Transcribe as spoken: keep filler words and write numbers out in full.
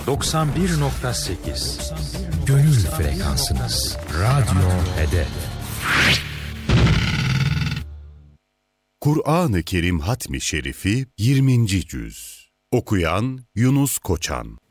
doksan bir nokta sekiz Gönül frekansınız. Radyo Hedef. Kur'an-ı Kerim Hatmi Şerifi yirminci cüz. Okuyan Yunus Koçan.